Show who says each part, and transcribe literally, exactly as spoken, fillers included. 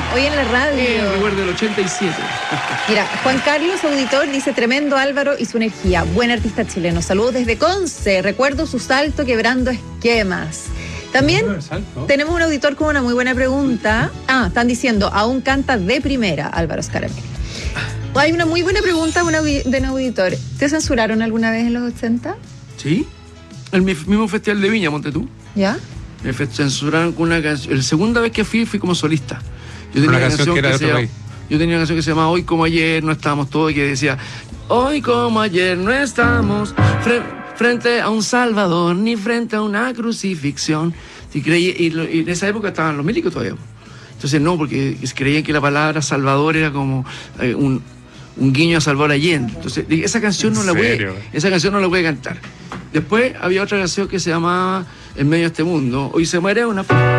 Speaker 1: hoy en la radio.
Speaker 2: Eh, recuerdo el ochenta y siete.
Speaker 1: Mira, Juan Carlos, auditor, dice: tremendo Álvaro y su energía. Buen artista chileno. Saludos desde Conce. Recuerdo su salto quebrando esquemas. También tenemos un auditor con una muy buena pregunta. Ah, están diciendo, aún canta de primera Álvaro Scaramella. Hay una muy buena pregunta de un auditor. ¿Te censuraron alguna vez en los ochenta?
Speaker 2: Sí. El mismo festival de Viña, ponte tú.
Speaker 1: ¿Ya?
Speaker 2: Me censuraron con una canción. La segunda vez que fui, fui como solista. Yo tenía
Speaker 3: una,
Speaker 2: una
Speaker 3: canción,
Speaker 2: canción
Speaker 3: que era
Speaker 2: que
Speaker 3: de
Speaker 2: se
Speaker 3: otro
Speaker 2: llama,
Speaker 3: país.
Speaker 2: Yo tenía una canción que se llamaba Hoy como ayer no estábamos todos, y que decía: hoy como ayer no estamos fre frente a un Salvador ni frente a una crucifixión. Y, creí, y, lo, y en esa época estaban los milicos todavía. Entonces no, porque creían que la palabra Salvador era como eh, un, un guiño a Salvador Allende. Entonces esa canción no la voy, esa canción no la voy a cantar. Después había otra canción que se llamaba En medio de este mundo, hoy se muere una...